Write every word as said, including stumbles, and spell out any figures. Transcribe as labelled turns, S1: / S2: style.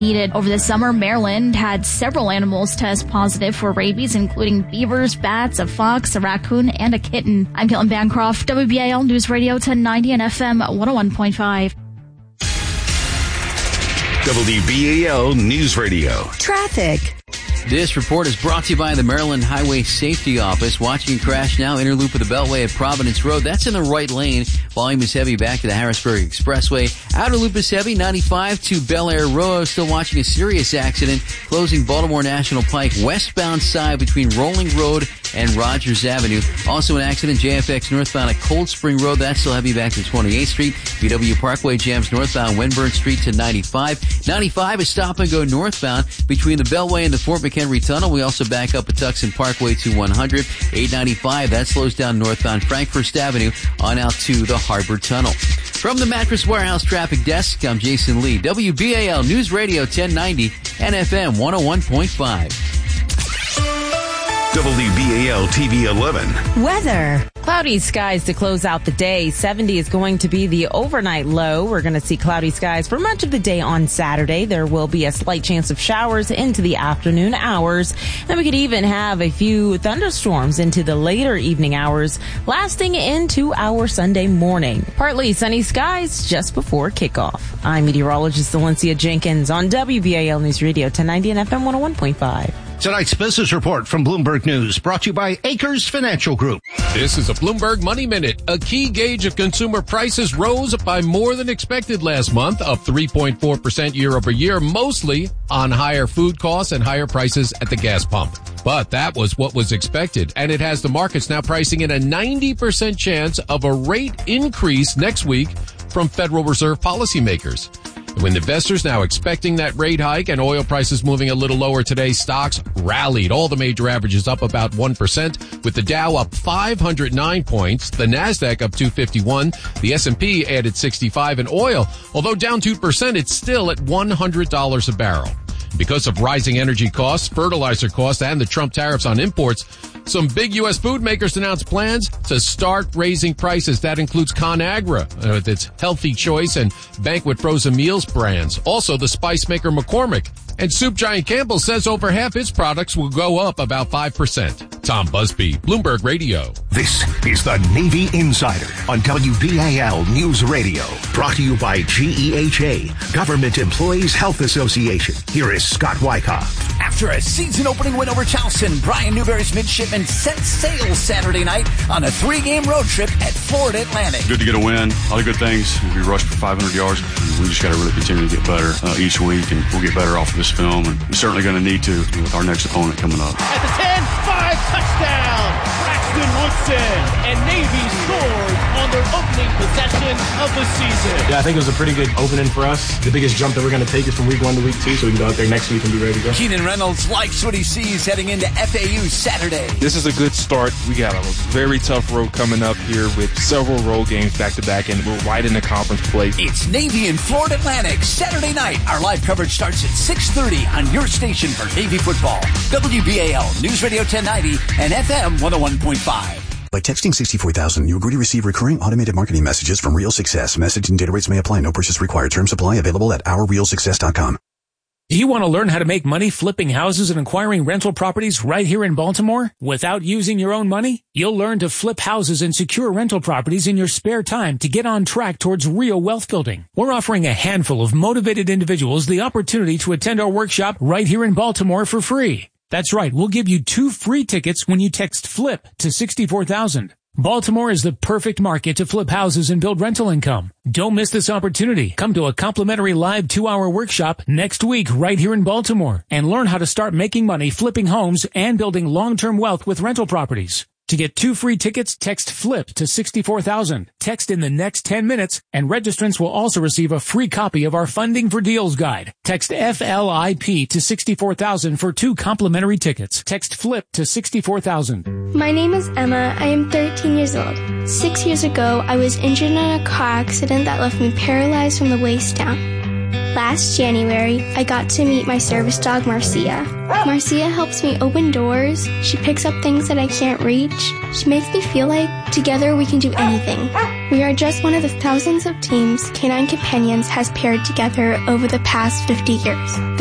S1: Needed. Over the summer, Maryland had several animals test positive for rabies, including beavers, bats, a fox, a raccoon, and a kitten. I'm Caitlin Bancroft, W B A L News Radio ten ninety and F M one oh one point five.
S2: W B A L News Radio.
S3: Traffic.
S4: This report is brought to you by the Maryland Highway Safety Office. Watching crash now, inner loop of the Beltway at Providence Road. That's in the right lane. Volume is heavy back to the Harrisburg Expressway. Outer loop is heavy, ninety-five to Bel Air Road. Still watching a serious accident closing Baltimore National Pike westbound side between Rolling Road and Rogers Avenue. Also an accident, J F X northbound at Cold Spring Road. That's still heavy back to twenty-eighth Street. B W Parkway jams northbound Winburn Street to ninety-five. ninety-five is stop and go northbound between the Beltway and the Fort McHenry Tunnel. We also back up at Tucson Parkway to one hundred. eight ninety-five, that slows down northbound Frankfurt Avenue on out to the Harbor Tunnel. From the Mattress Warehouse Traffic Desk, I'm Jason Lee. W B A L News Radio ten ninety and F M one oh one point five.
S2: W B A L T V eleven.
S3: Weather.
S5: Cloudy skies to close out the day. seventy is going to be the overnight low. We're going to see cloudy skies for much of the day on Saturday. There will be a slight chance of showers into the afternoon hours. And we could even have a few thunderstorms into the later evening hours, lasting into our Sunday morning. Partly sunny skies just before kickoff. I'm meteorologist Valencia Jenkins on W B A L News Radio ten ninety and F M one oh one point five.
S6: Tonight's business report from Bloomberg News, brought to you by Acres Financial Group.
S7: This is a Bloomberg Money Minute. A key gauge of consumer prices rose by more than expected last month, up three point four percent year over year, mostly on higher food costs and higher prices at the gas pump. But that was what was expected, and it has the markets now pricing in a ninety percent chance of a rate increase next week from Federal Reserve policymakers. With investors now expecting that rate hike and oil prices moving a little lower today, stocks rallied. All the major averages up about one percent, with the Dow up five hundred nine points, the Nasdaq up two fifty-one, the S and P added sixty-five, and oil, although down two percent, it's still at one hundred dollars a barrel. Because of rising energy costs, fertilizer costs, and the Trump tariffs on imports, some big U S food makers announced plans to start raising prices. That includes ConAgra uh, with its Healthy Choice and Banquet frozen meals brands. Also, the spice maker McCormick. And soup giant Campbell says over half its products will go up about five percent. Tom Busby, Bloomberg Radio.
S2: This is the Navy Insider on W B A L News Radio. Brought to you by G E H A, Government Employees Health Association. Here is Scott Wyckoff.
S8: After a season-opening win over Charleston, Brian Newberry's midshipmen set sail Saturday night on a three-game road trip at Florida Atlantic.
S9: Good to get a win. All the good things. We rushed for five hundred yards. We just got to really continue to get better uh, each week, and we'll get better off of this film. And we're certainly going to need to with our next opponent coming up.
S10: At the ten, five, touchdown! Braxton Woodson, and Navy scores on their opening possession of the season.
S11: Yeah, I think it was a pretty good opening for us. The biggest jump that we're going to take is from week one to week two, so we can go out there next week and be ready to go.
S8: Keenan Reynolds likes what he sees heading into F A U Saturday.
S12: This is a good start. We got a very tough road coming up here with several road games back-to-back, and we're right in the conference play.
S8: It's Navy and Florida Atlantic Saturday night. Our live coverage starts at six thirty on your station for Navy football. W B A L News Radio ten ninety and F M one oh one point five.
S13: By texting sixty-four thousand, you agree to receive recurring automated marketing messages from Real Success. Message and data rates may apply. No purchase required. Terms apply. Available at our real success dot com.
S14: Do you want to learn how to make money flipping houses and acquiring rental properties right here in Baltimore without using your own money? You'll learn to flip houses and secure rental properties in your spare time to get on track towards real wealth building. We're offering a handful of motivated individuals the opportunity to attend our workshop right here in Baltimore for free. That's right. We'll give you two free tickets when you text FLIP to sixty-four thousand. Baltimore is the perfect market to flip houses and build rental income. Don't miss this opportunity. Come to a complimentary live two-hour workshop next week right here in Baltimore and learn how to start making money flipping homes and building long-term wealth with rental properties. To get two free tickets, text FLIP to sixty-four thousand. Text in the next ten minutes, and registrants will also receive a free copy of our Funding for Deals guide. Text F L I P to sixty-four thousand for two complimentary tickets. Text FLIP to sixty-four thousand.
S15: My name is Emma. I am thirteen years old. Six years ago, I was injured in a car accident that left me paralyzed from the waist down. Last January, I got to meet my service dog, Marcia. Marcia helps me open doors. She picks up things that I can't reach. She makes me feel like together we can do anything. We are just one of the thousands of teams Canine Companions has paired together over the past fifty years.